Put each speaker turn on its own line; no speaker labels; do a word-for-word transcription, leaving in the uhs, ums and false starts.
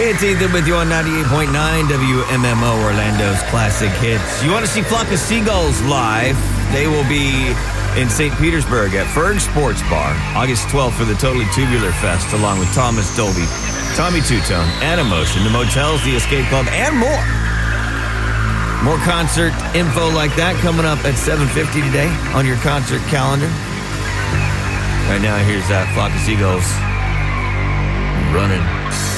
It's Ethan with you on ninety-eight point nine W M M O, Orlando's classic hits. You want to see Flock of Seagulls live? They will be in Saint Petersburg at Ferg Sports Bar, August twelfth for the Totally Tubular Fest, along with Thomas Dolby, Tommy Two-Tone, and Emotion, the Motels, the Escape Club, and more. More concert info like that coming up at seven fifty today on your concert calendar. Right now, here's that Flock of Seagulls running.